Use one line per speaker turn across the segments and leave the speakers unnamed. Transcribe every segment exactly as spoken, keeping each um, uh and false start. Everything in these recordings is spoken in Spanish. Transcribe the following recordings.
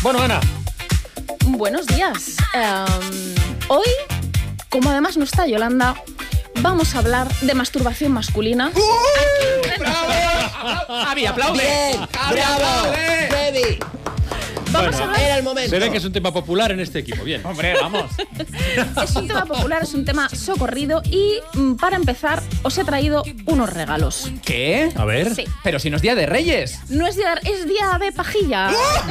Bueno, Ana.
Buenos días. Um, hoy, como además no está Yolanda, vamos a hablar de masturbación masculina.
¡Uh! ¡Bravo! ¡Javi, aplaude!
¡Bien!
¡Javi,
¡Bravo!
aplaude!
¡Ready!
Vamos
Bueno,
a hablar...
Era el momento.
Se ve que es un tema popular en este equipo. Bien.
Hombre, vamos.
Es un tema popular, es un tema socorrido y mm, para empezar os he traído unos regalos.
¿Qué?
A ver.
Sí.
Pero si no es Día de Reyes.
No es día, es día de pajilla.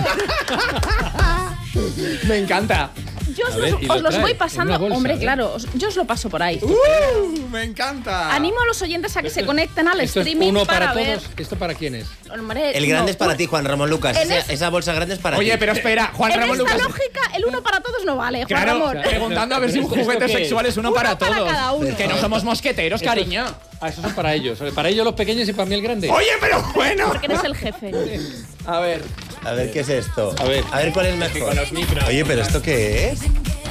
Me encanta.
Yo os,
A ver,
los,
y lo
os los
trae
voy
en
pasando.
una bolsa,
Hombre,
¿eh?
claro, os- yo os lo paso por ahí.
¡Uh! ¡Me encanta!
Animo a los oyentes a que se conecten al
Esto es
streaming
uno
para,
para,
ver.
todos. ¿Esto para quién es?
Hombre,
El grande
no,
es para
un-
ti, Juan Ramón Lucas.
En
Esa,
es-
esa bolsa grande es para
Oye,
ti.
pero espera, Juan
En
Ramón
esta
Lucas.
lógica, el uno para todos no vale, Juan
Claro,
Ramón.
preguntando a ver si un
¿Esto
juguete
qué es?
sexual es uno,
Uno
para
para
todos.
cada uno.
Que no somos mosqueteros, cariño.
Ah, esos son para ellos. Para ellos los pequeños y para mí el grande.
Oye, pero bueno.
Porque eres el jefe.
A ver.
A ver, ¿qué es esto?
A ver.
A ver cuál es mejor.
Con los micros.
Oye, pero ¿esto qué es?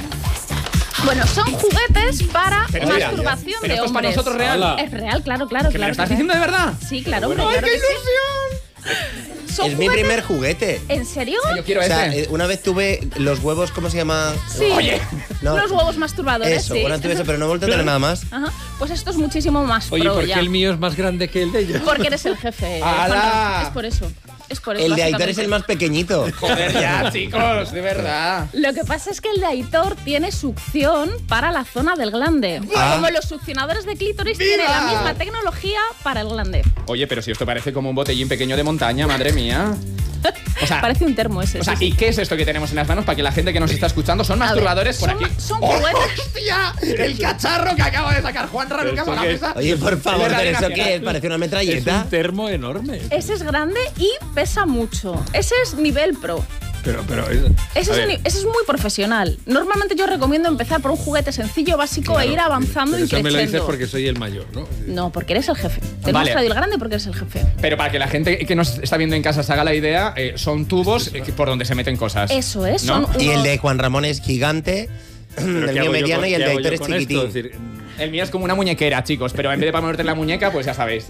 Bueno, son juguetes para
Pero mira,
masturbación
pero
de
esto es para
hombres.
nosotros real.
Hola.
Es real, claro, claro,
¿Que me
claro.
lo estás
que
diciendo de verdad?
Sí, claro, hombre,
¡Ay,
claro
qué
que sí.
ilusión!
Son
Es mi
juguetes-
primer juguete.
¿En serio?
Yo quiero
O sea,
ese.
eh, una vez tuve los huevos, ¿cómo se llama?
Sí.
Oye.
No.
Los huevos masturbadores,
Eso,
sí.
una vez tuve eso, pero no he vuelto a tener nada más.
Ajá. Pues esto es muchísimo más
Oye,
pro
¿por qué
ya.
el mío es más grande que el de ellos?
Porque eres el jefe.
¡Hala!
Juan Ramón. Es por eso. Es por eso.
El de Aitor
básicamente.
es el más pequeñito.
Joder, ya, chicos, de verdad.
Lo que pasa es que el de Aitor tiene succión para la zona del glande.
Ah.
Como los succionadores de clítoris
¡Viva!
tienen la misma tecnología para el glande.
Oye, pero si esto parece como un botellín pequeño de montaña, madre mía. O sea,
Parece un termo ese.
o sea,
sí,
¿y
sí.
qué es esto que tenemos en las manos para que la gente que nos está escuchando son
A ver,
masturbadores por
son-
aquí?
son
¡Oh,
juguetes.
¡Hostia! El cacharro que acaba de sacar Juan
¿Pero
Lucas
esto
a la
qué es?
mesa.
Oye, por favor,
Es de
¿pero
Radio
eso qué
Nacional.
es? Parece una
Es
metralleta.
un termo enorme.
Ese es grande y pesa mucho. Ese es nivel pro.
Pero, pero... es-
Ese
a
es,
ver,
ni- ese es muy profesional. Normalmente yo recomiendo empezar por un juguete sencillo, básico
claro,
e ir avanzando
pero
y
eso me lo dices
creciendo.
porque soy el mayor, ¿no?
No, porque eres el jefe. Te
Vale.
hemos traído el grande porque eres el jefe.
Pero para que la gente que nos está viendo en casa se haga la idea, eh, son tubos eh, que- por donde se meten cosas.
Eso es.
¿No?
Son
Y el
unos-
de Juan Ramón es gigante,
¿Pero
el
qué
mío
hago yo
mediano
con-
y el
qué
de
hago
Aitor
yo
es
con esto?
chiquitín.
Es decir,
El mío es como una muñequera, chicos, pero en vez de para ponerte en la muñeca, pues ya sabéis.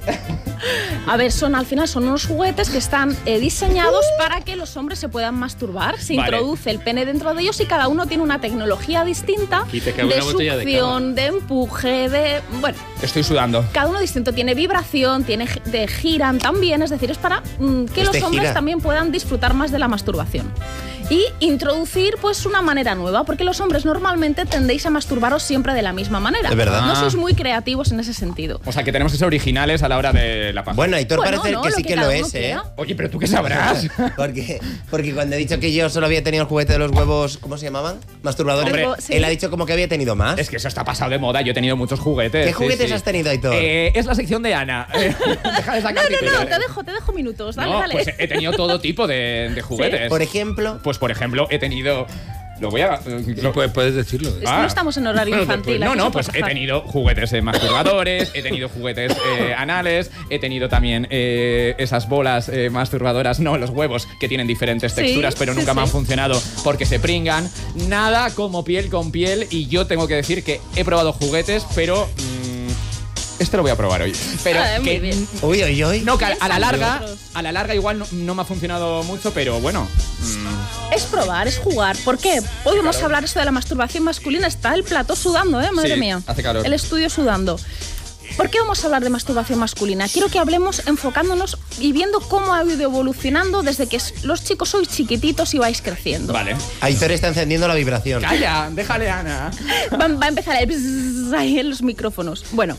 A ver, son al final son unos juguetes que están eh, diseñados para que los hombres se puedan masturbar. Se
Vale.
introduce el pene dentro de ellos y cada uno tiene una tecnología distinta
Y te cabe
de
una botella de
succión, de, empuje, de bueno,
Estoy sudando.
cada uno distinto. Tiene vibración, tiene gi- de giran también, es decir, es para mm, que
Este
los hombres
gira.
también puedan disfrutar más de la masturbación. Y introducir pues una manera nueva, porque los hombres normalmente tendéis a masturbaros siempre de la misma manera.
De verdad.
No
Ah.
sois muy creativos en ese sentido.
O sea, que tenemos que ser originales a la hora de la paja.
Bueno, Aitor
Bueno,
parece
no,
que
lo
sí
que
que
cada
lo
uno
es, ¿eh?
quiera.
Oye, pero tú qué sabrás.
Porque, porque cuando he dicho que yo solo había tenido el juguete de los huevos, ¿cómo se llamaban? Masturbadores.
Hombre,
sí.
Él ha dicho como que había tenido más.
Es que eso está pasado de moda. Yo he tenido muchos juguetes.
¿Qué
sí,
juguetes
sí.
has tenido, Aitor?
Eh, es la sección de Ana. Eh, Deja de
No,
sacar
no, no,
titulares.
te dejo, te dejo minutos. Dale,
No,
dale.
pues he tenido todo tipo de, de juguetes.
Por ejemplo,
Pues por ejemplo, he tenido. Lo voy a.
sí,
lo-
puedes, puedes decirlo.
Es que
Ah.
no estamos en horario infantil.
No,
aquí
no,
se
pues
puede
he
pasar.
tenido juguetes eh, masturbadores, he tenido juguetes eh, anales, he tenido también eh, esas bolas eh, masturbadoras, no, los huevos que tienen diferentes
Sí,
texturas, pero
sí,
nunca me
sí.
han funcionado porque se pringan. Nada como piel con piel y yo tengo que decir que he probado juguetes, pero... mm, este lo voy a probar hoy. Pero
Ah, muy
que
bien.
uy, uy, uy.
no, que a, a la
Piensa en
larga,
nosotros.
a la larga igual no, no me ha funcionado mucho, pero bueno. mm,
Es probar, es jugar. ¿Por qué? Podemos hablar esto de la masturbación masculina. Está el plató sudando, ¿eh? Madre
Sí,
mía.
hace calor.
El estudio sudando. ¿Por qué vamos a hablar de masturbación masculina? Quiero que hablemos enfocándonos y viendo cómo ha ido evolucionando desde que los chicos sois chiquititos y vais creciendo.
vale.
Aitor está encendiendo la vibración.
Calla, déjale, Ana.
Va, va a empezar el bzzz ahí en los micrófonos. Bueno,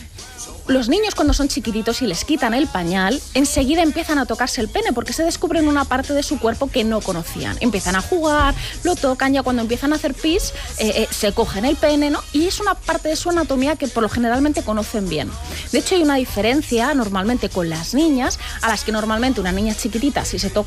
los niños cuando son chiquititos y les quitan el pañal, enseguida empiezan a tocarse el pene porque se descubren una parte de su cuerpo que no conocían. Empiezan a jugar, lo tocan, ya cuando empiezan a hacer pis, eh, eh, se cogen el pene, ¿no? Y es una parte de su anatomía que por lo generalmente conocen bien. De hecho, hay una diferencia normalmente con las niñas, a las que normalmente una niña chiquitita, si se toca